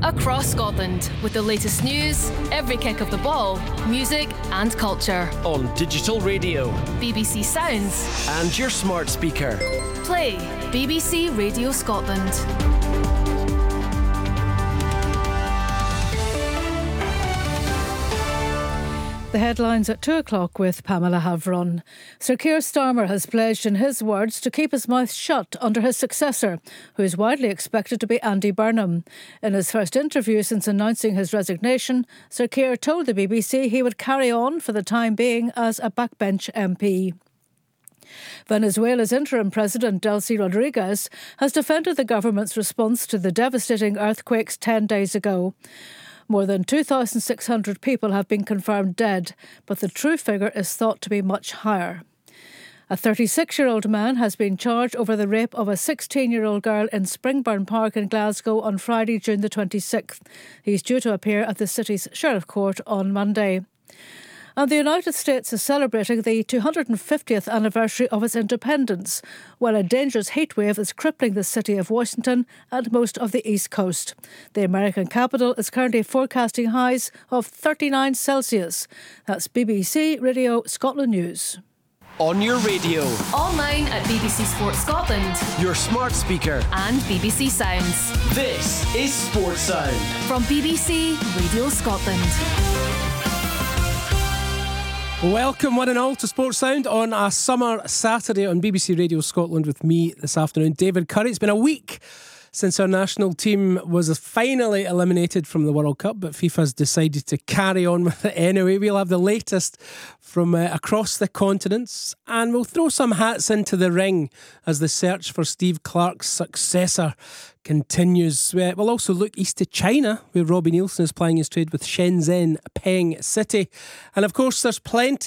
across Scotland with the latest news, every kick of the ball, music and culture. On digital radio, BBC Sounds and your smart speaker. Play BBC Radio Scotland. The headlines at 2 o'clock with Pamela Havron. Sir Keir Starmer has pledged, in his words, to keep his mouth shut under his successor, who is widely expected to be Andy Burnham. In his first interview since announcing his resignation, Sir Keir told the BBC he would carry on for the time being as a backbench MP. Venezuela's interim president, Delcy Rodriguez, has defended the government's response to the devastating earthquakes 10 days ago. More than 2,600 people have been confirmed dead, but the true figure is thought to be much higher. A 36-year-old man has been charged over the rape of a 16-year-old girl in Springburn Park in Glasgow on Friday, June the 26th. He's due to appear at the city's Sheriff Court on Monday. And the United States is celebrating the 250th anniversary of its independence, while a dangerous heatwave is crippling the city of Washington and most of the East Coast. The American capital is currently forecasting highs of 39 Celsius. That's BBC Radio Scotland News. On your radio, Online at BBC Sport Scotland your smart speaker, and BBC Sounds. this is Sports Sound. From BBC Radio Scotland. Welcome one and all to Sports Sound on a summer Saturday on BBC Radio Scotland with me this afternoon, David Curry. It's been a week since our national team was finally eliminated from the World Cup, but FIFA's decided to carry on with it anyway. We'll have the latest from across the continents, and we'll throw some hats into the ring as the search for Steve Clarke's successor continues. We'll also look east to China, where Robbie Neilson is plying his trade with Shenzhen Peng City. And of course, there's plenty